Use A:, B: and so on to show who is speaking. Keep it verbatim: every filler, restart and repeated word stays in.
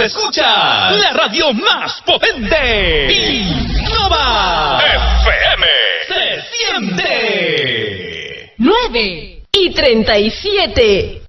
A: escucha la radio más potente. Innova F M. Se siente.
B: nueve y treinta y siete.